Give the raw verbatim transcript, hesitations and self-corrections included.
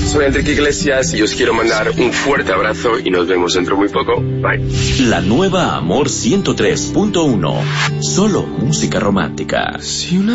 soy Enrique Iglesias y os quiero mandar un fuerte abrazo y nos vemos dentro muy poco. Bye. La nueva Amor ciento tres punto uno. Solo música romántica. Si una